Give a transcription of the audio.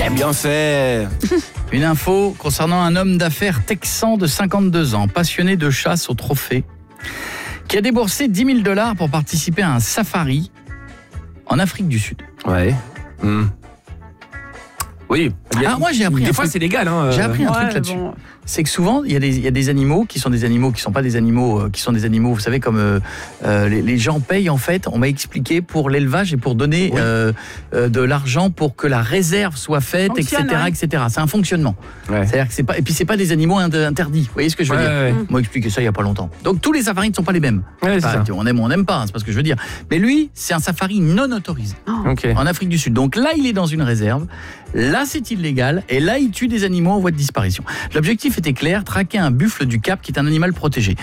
C'est bien fait. Une info concernant un homme d'affaires texan de 52 ans, passionné de chasse au trophée, qui a déboursé $10 000 pour participer à un safari en Afrique du Sud. Ouais. Oui. Alors moi j'ai appris des fois c'est légal. J'ai appris un truc là-dessus. Bon. C'est que souvent il y a des animaux qui sont des animaux qui sont pas des animaux qui sont des animaux. Vous savez comme les gens payent en fait. On m'a expliqué pour l'élevage et pour donner de l'argent pour que la réserve soit faite, etc. C'est un fonctionnement. Ouais. C'est-à-dire que c'est pas et puis c'est pas des animaux interdits. Vous voyez ce que je veux dire? On m'a expliqué ça il y a pas longtemps. Donc tous les safaris ne sont pas les mêmes. On aime ou on n'aime pas. C'est pas ce que je veux dire. Mais lui c'est un safari non autorisé en Afrique du Sud. Donc là il est dans une réserve. Là, c'est illégal et là, il tue des animaux en voie de disparition. L'objectif était clair, traquer un buffle du Cap qui est un animal protégé.